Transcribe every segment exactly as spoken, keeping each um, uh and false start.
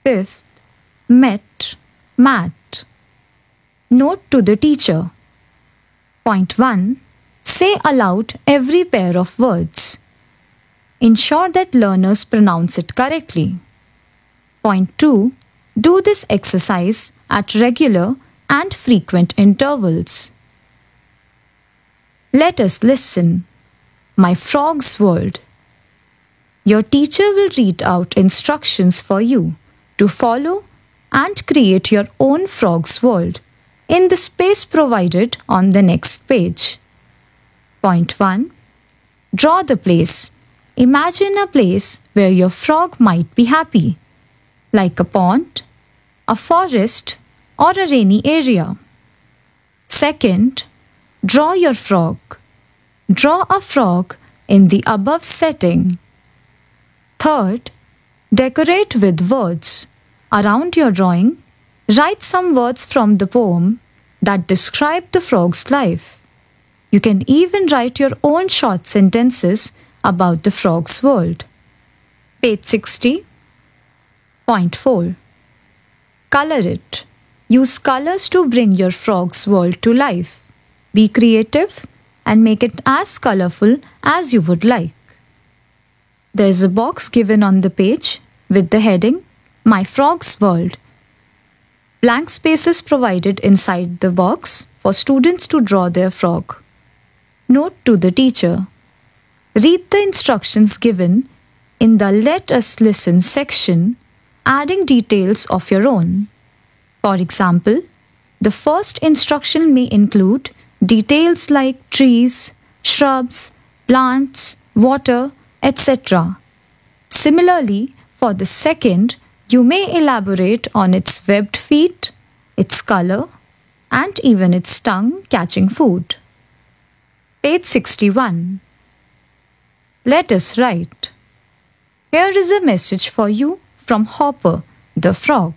Fifth, met, mat. Note to the teacher. Point one. Say aloud every pair of words. Ensure that learners pronounce it correctly. Point two. Do this exercise at regular and frequent intervals. Let us listen. My frog's world. Your teacher will read out instructions for you to follow and create your own frog's world in the space provided on the next page. Point one. Draw the place. Imagine a place where your frog might be happy, like a pond, a forest, or a rainy area. Second, draw your frog. Draw a frog in the above setting. Third, decorate with words. Around your drawing, write some words from the poem that describe the frog's life. You can even write your own short sentences about the frog's world. Page sixty. Point four. Color it. Use colors to bring your frog's world to life. Be creative and make it as colorful as you would like. There is a box given on the page with the heading My Frog's World. Blank spaces provided inside the box for students to draw their frog. Note to the teacher. Read the instructions given in the Let Us Listen section, adding details of your own. For example, the first instruction may include details like trees, shrubs, plants, water, et cetera. Similarly, for the second, you may elaborate on its webbed feet, its color, and even its tongue catching food. Page sixty-one. Let us write. Here is a message for you from Hopper, the frog.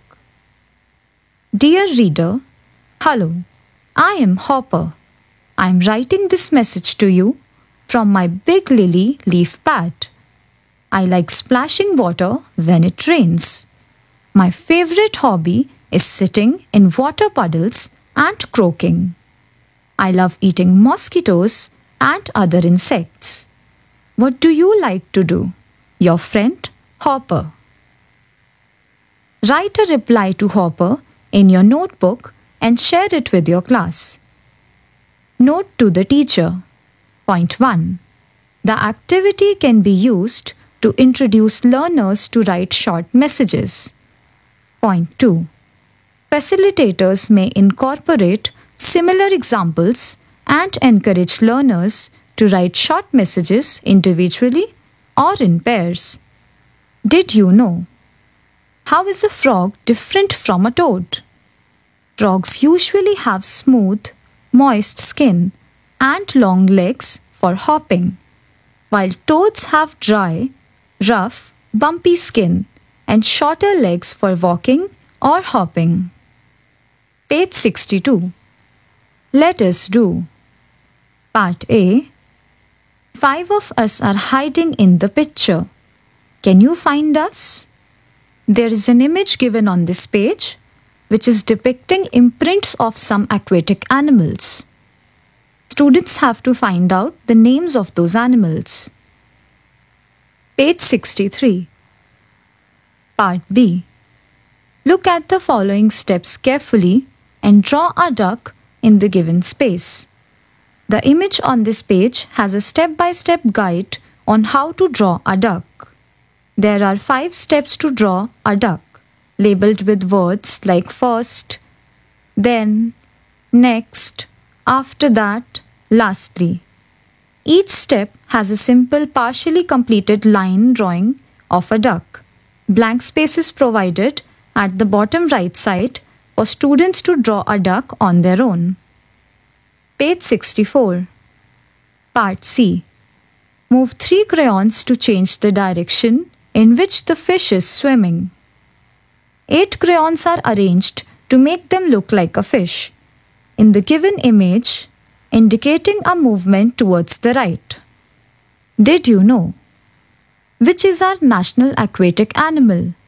Dear reader, hello, I am Hopper. I am writing this message to you from my big lily leaf pad. I like splashing water when it rains. My favorite hobby is sitting in water puddles and croaking. I love eating mosquitoes and other insects. What do you like to do? Your friend, Hopper. Write a reply to Hopper in your notebook and share it with your class. Note to the teacher. Point one. The activity can be used to introduce learners to write short messages. Point two. Facilitators may incorporate similar examples and encourage learners to write short messages individually or in pairs. Did you know? How is a frog different from a toad? Frogs usually have smooth, moist skin and long legs for hopping, while toads have dry, rough, bumpy skin and shorter legs for walking or hopping. Page sixty-two. Let us do. Part A. Five of us are hiding in the picture. Can you find us? There is an image given on this page which is depicting imprints of some aquatic animals. Students have to find out the names of those animals. Page sixty-three. Part B. Look at the following steps carefully and draw a duck in the given space. The image on this page has a step-by-step guide on how to draw a duck. There are five steps to draw a duck, labeled with words like first, then, next, after that, lastly. Each step has a simple partially completed line drawing of a duck. Blank spaces provided at the bottom right side for students to draw a duck on their own. Page sixty-four. Part C. Move three crayons to change the direction in which the fish is swimming. Eight crayons are arranged to make them look like a fish, in the given image, indicating a movement towards the right. Did you know? Which is our national aquatic animal?